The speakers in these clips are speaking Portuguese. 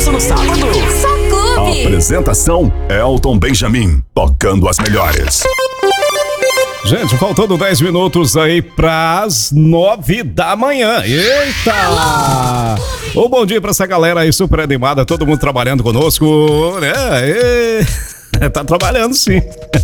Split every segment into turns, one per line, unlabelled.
almoço no sábado.
Só Clube.
Apresentação: Elton Benjamin, tocando as melhores.
Gente, faltando 10 minutos aí pras 9 da manhã. Eita! Um bom dia pra essa galera aí super animada, todo mundo trabalhando conosco, né? Tá trabalhando sim.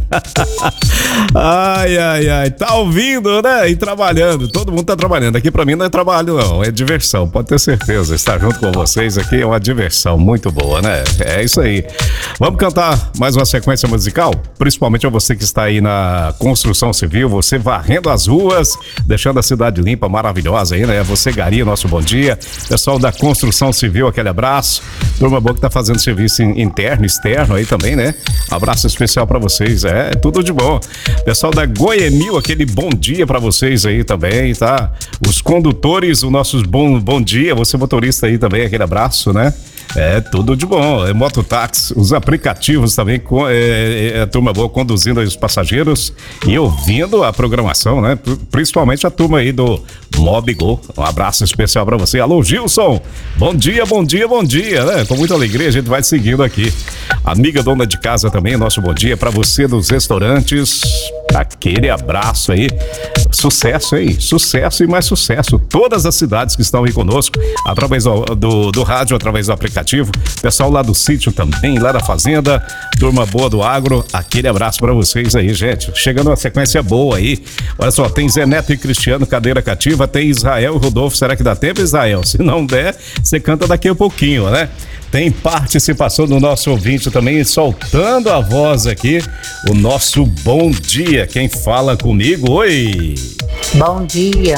Ai, tá ouvindo, né? E trabalhando, todo mundo tá trabalhando. Aqui pra mim não é trabalho não, é diversão, pode ter certeza. Estar junto com vocês aqui é uma diversão muito boa, né? É isso aí. Vamos cantar mais uma sequência musical? Principalmente a você que está aí na construção civil, você varrendo as ruas, deixando a cidade limpa, maravilhosa aí, né? Você, Gari, nosso bom dia. Pessoal da construção civil, aquele abraço. Turma boa que tá fazendo serviço interno, externo aí também, né? Um abraço especial pra vocês, tudo de bom. Pessoal da Goiemil, aquele bom dia pra vocês aí também, tá? Os condutores, o nosso bom dia, você motorista aí também, aquele abraço, né? Tudo de bom. Mototáxi, os aplicativos também, a turma boa conduzindo aí os passageiros e ouvindo a programação, né? Principalmente a turma aí do Mobigo. Um abraço especial pra você. Alô, Gilson. Bom dia, né? Com muita alegria a gente vai seguindo aqui. Amiga dona de casa também, nosso bom dia pra você dos restaurantes. Aquele abraço aí. Sucesso aí, sucesso e mais sucesso. Todas as cidades que estão aí conosco, através do rádio, através do aplicativo. Pessoal lá do sítio também, lá da fazenda. Turma boa do agro, aquele abraço pra vocês aí, gente. Chegando uma sequência boa aí. Olha só, tem Zé Neto e Cristiano, cadeira cativa. Tem Israel e Rodolfo. Será que dá tempo, Israel? Se não der, você canta daqui a pouquinho, né? Tem participação do nosso ouvinte também, soltando a voz aqui, o nosso bom dia. Quem fala comigo? Oi!
Bom dia.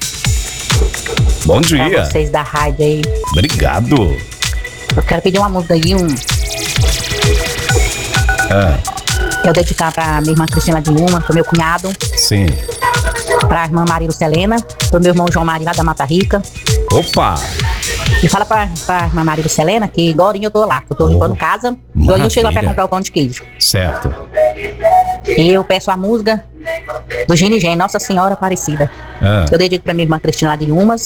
Bom dia.
Pra vocês da rádio aí.
Obrigado.
Eu quero pedir uma música aí, Eu dedicar pra minha irmã Cristina de Lima, pro meu cunhado.
Sim.
Pra irmã Maria Lucelena, pro meu irmão João Maria lá da Mata Rica.
Opa!
E fala pra irmã Maria Lucelena que agorinha eu tô lá, eu tô limpando casa. Eu chego lá pra comprar o pão de queijo.
Certo.
E eu peço a música do Gini Gen, Nossa Senhora Aparecida. Eu dedico pra minha irmã Cristina lá de Umas,